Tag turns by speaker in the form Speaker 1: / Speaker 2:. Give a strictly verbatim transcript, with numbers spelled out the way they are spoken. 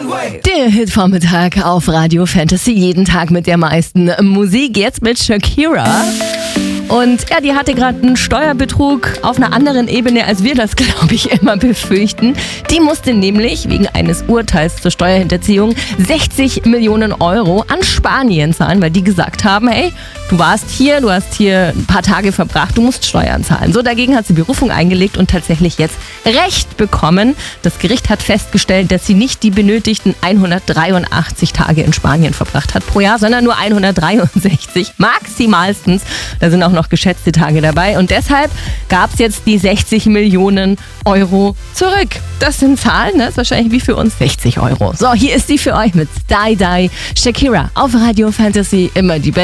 Speaker 1: Der Hitvormittag auf Radio Fantasy, jeden Tag mit der meisten Musik, jetzt mit Shakira. Und ja, die hatte gerade einen Steuerbetrug auf einer anderen Ebene, als wir das, glaube ich, immer befürchten. Die musste nämlich wegen eines Urteils zur Steuerhinterziehung sechzig Millionen Euro an Spanien zahlen, weil die gesagt haben, hey, du warst hier, du hast hier ein paar Tage verbracht, du musst Steuern zahlen. So, dagegen hat sie Berufung eingelegt und tatsächlich jetzt Recht bekommen. Das Gericht hat festgestellt, dass sie nicht die benötigten hundertdreiundachtzig Tage in Spanien verbracht hat pro Jahr, sondern nur hundertdreiundsechzig, maximalstens. Da sind auch noch geschätzte Tage dabei und deshalb gab es jetzt die sechzig Millionen Euro zurück. Das sind Zahlen, ne? Das ist wahrscheinlich wie für uns sechzig Euro. So, hier ist sie für euch mit Die Die Shakira auf Radio Fantasy, immer die Beste.